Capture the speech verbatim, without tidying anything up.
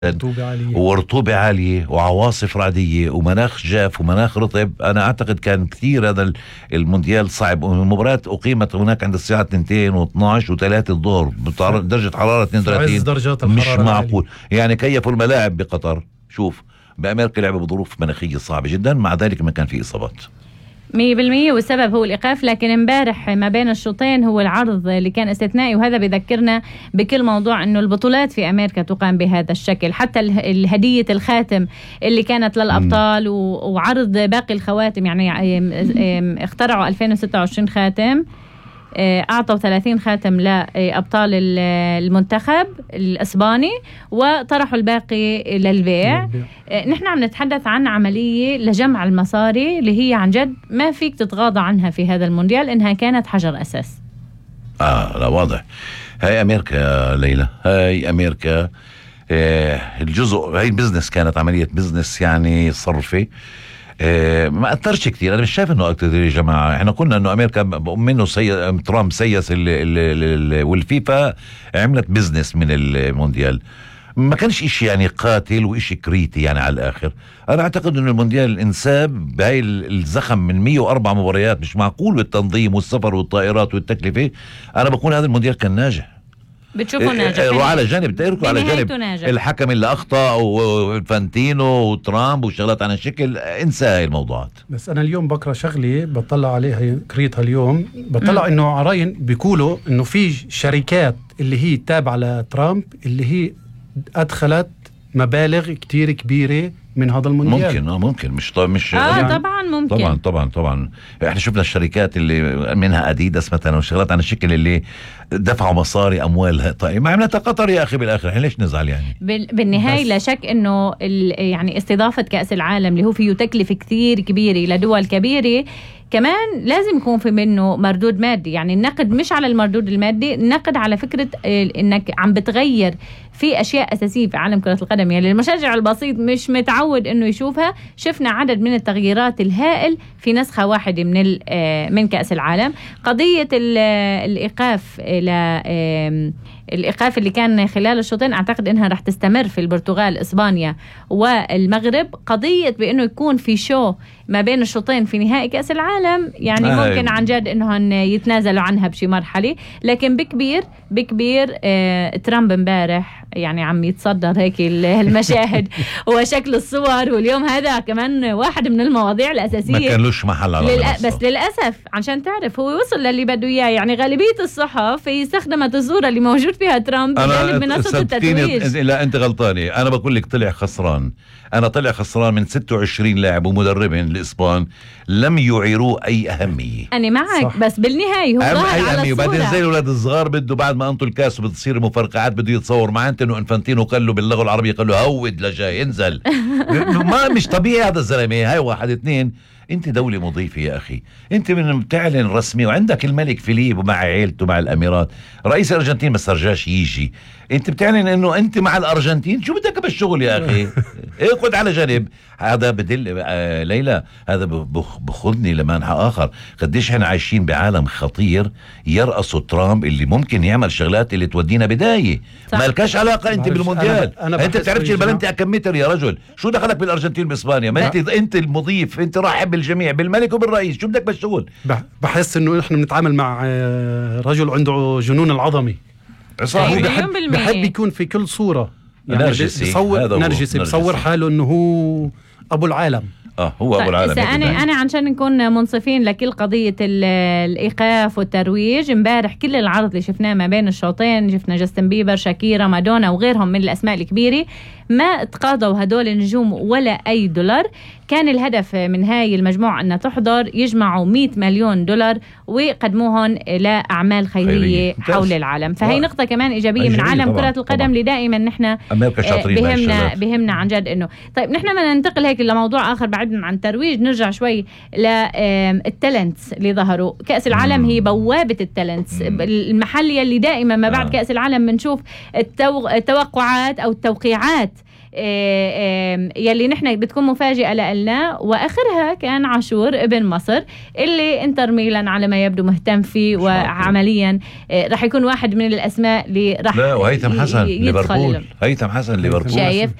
رطوبة عالية ورطوبة عالية وعواصف رعدية ومناخ جاف ومناخ رطب. أنا أعتقد كان كثير هذا المونديال صعب. المباراة أقيمت هناك عند الساعة اثنتين واثناشر وثلاثة الظهر بدرجة حرارة اثنين وثلاثين مش معقول. يعني كيفوا الملاعب بقطر. شوف بأمريكا لعبوا بظروف مناخية صعبة جدا، مع ذلك ما كان في إصابات مية بالمية، والسبب هو الإيقاف. لكن امبارح ما بين الشوطين هو العرض اللي كان استثنائي، وهذا بذكرنا بكل موضوع أنه البطولات في أمريكا تقام بهذا الشكل. حتى الهدية الخاتم اللي كانت للأبطال وعرض باقي الخواتم، يعني اخترعوا ألفين وستة وعشرين خاتم، أعطوا ثلاثين خاتم لأبطال المنتخب الإسباني وطرحوا الباقي للبيع. نحن عم نتحدث عن عملية لجمع المصاري اللي هي عن جد ما فيك تتغاضى عنها في هذا المونديال، إنها كانت حجر أساس. آه لا واضح. هاي أمريكا يا ليلى، هاي أمريكا. آه الجزء هاي بزنس، كانت عملية بزنس يعني صرفي. إيه ما أثرش كثير. أنا مش شايف إنه أكثر يا جماعة. إحنا قلنا إنه أمريكا منه سي... ترامب سيس ال... ال... ال... والفيفا عملت بزنس من المونديال. ما كانش إشي يعني قاتل وإشي كريتي يعني على الآخر. أنا أعتقد إنه المونديال انساب بهاي الزخم من مية وأربعة مباريات، مش معقول بالتنظيم والسفر والطائرات والتكلفة. أنا بقول هذا المونديال كان ناجح. بتشوفوا ناجح وعلى جانب تركوا على جانب ناجح. الحكم اللي أخطأ وفانتينو وترامب وشغلات عن الشكل، انسى هاي الموضوعات. بس أنا اليوم بقرأ شغلي بطلع عليها قريتها اليوم، بطلع إنه عراين بيقولوا إنه في شركات اللي هي تابعة لترامب اللي هي أدخلت مبالغ كتير كبيرة من هذا المونديال. ممكن اه ممكن مش طبعا مش اه يعني طبعا ممكن طبعا طبعا طبعا. احنا شفنا الشركات اللي منها اديداس مثلا وشغلات عن الشكل اللي دفعوا مصاري اموال. طيب ما عملتها قطر يا اخي بالاخر، احنا ليش نزعل يعني؟ بالنهايه لا شك انه يعني استضافه كاس العالم اللي هو فيه تكلفه كثير كبيره لدول كبيره، كمان لازم يكون في منه مردود مادي. يعني النقد مش على المردود المادي، النقد على فكرة انك عم بتغير في اشياء اساسية في عالم كرة القدم. يعني المشجع البسيط مش متعود انه يشوفها. شفنا عدد من التغييرات الهائل في نسخة واحدة من من كأس العالم. قضية الايقاف الإيقاف اللي كان خلال الشوطين أعتقد إنها رح تستمر في البرتغال، إسبانيا والمغرب. قضية بأنه يكون في شو ما بين الشوطين في نهائي كأس العالم يعني آه ممكن عن جد إنهم يتنازلوا عنها بشي مرحلة. لكن بكبير بكبير آه ترامب امبارح يعني عم يتصدر هيك المشاهد وشكل الصور. واليوم هذا كمان واحد من المواضيع الأساسية، ما كانلوش محل على للأ... بس للأسف عشان تعرف هو وصل للي بده إياه. يعني غالبية الصحف استخدمت الصورة اللي موجود فيها ترامب بجانب منصة التتويج. لا أنت غلطانة. أنا بقول لك طلع خسران. أنا طلع خسران من ستة وعشرين لاعب ومدربين الإسبان لم يعيروا أي أهمية. أنا معك صح. بس بالنهاية هو ظهر على الصورة. وبعدين زي الأولاد الصغار بده بعد ما أنطوا الكاس وبتصير مفرقعات بده يتصور مع أنت إنه إنفانتينو قال له باللغة العربية قال له هود لجاي انزل. ما مش طبيعي هذا الزلمة. هاي واحد اثنين. انت دولة مضيفة يا اخي، انت من بتعلن رسمي وعندك الملك فيليب ومع عائلته مع الاميرات. رئيس الارجنتين ما استرجاش يجي، انت بتعلن انه انت مع الارجنتين. شو بدك بالشغل يا اخي؟ اقعد على جنب. هذا بدل آه ليلى، هذا بخذني لمنحى اخر. قديش احنا عايشين بعالم خطير يرأسه ترامب اللي ممكن يعمل شغلات اللي تودينا بداية ما لكاش علاقة انت بالمونديال. أنا ب... أنا انت بتعرفش البلنتي كم متر يا رجل؟ شو دخلك بالارجنتين باسبانيا؟ ما انت انت المضيف، انت راحب بالجميع بالملك وبالرئيس. شو بدك بالشغل؟ بحس انه احنا بنتعامل مع رجل عنده جنون العظمي. هو بحب, بحب يكون في كل صورة يعني نرجسي. بيصور نرجسي بيصور حاله انه هو ابو العالم. اه هو ابو العالم. انا انا عشان نكون منصفين لكل قضيه الايقاف والترويج، امبارح كل العرض اللي شفناه ما بين الشوطين، شفنا جاستن بيبر، شاكيرا، مادونا وغيرهم من الاسماء الكبيره، ما تقاضوا هدول النجوم ولا اي دولار. كان الهدف من هاي المجموعة أن تحضر يجمعوا مئة مليون دولار ويقدموهم لأعمال خيرية حول العالم. فهي نقطة كمان إيجابية من عالم كرة القدم اللي دائما نحن بهمنا بهمنا عن جد إنه. طيب نحن ما ننتقل هيك لموضوع آخر بعد بعدنا عن ترويج نرجع شوي للتالنتس اللي ظهروا. كأس العالم هي بوابة التالنتس المحلية اللي دائما ما بعد كأس العالم بنشوف التوقعات أو التوقيعات يلي نحن بتكون مفاجئة لنا، وآخرها كان عاشور ابن مصر اللي انتر ميلان على ما يبدو مهتم فيه، وعمليا رح يكون واحد من الأسماء اللي رح لا وهيثم حسن ليفربول، هيثم حسن ليفربول شايف